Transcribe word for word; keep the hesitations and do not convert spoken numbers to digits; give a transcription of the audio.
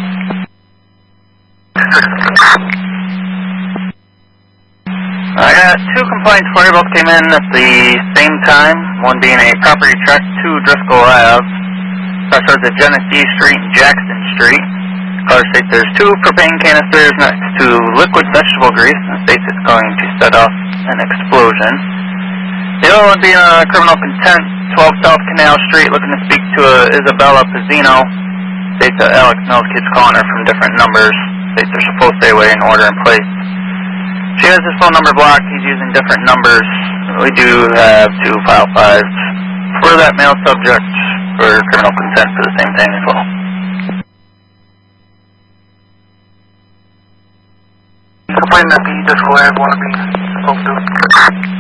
I got two complaints for you, both came in at the same time, one being a property track to Driscoll Ave, crossroads at Genesee Street and Jackson Street. Caller states there's two propane canisters next to liquid vegetable grease and states it's going to set off an explosion. The other one being a criminal contempt, twelve South Canal Street, looking to speak to a Isabella Pizzino. States that Alex Mills keeps calling her from different numbers. States they're supposed to stay away in order and place. She has his phone number blocked. He's using different numbers. We do have two file fives for that male subject for criminal contempt for the same thing as well. Complain that the Driscoll Ave wanna be spoke to.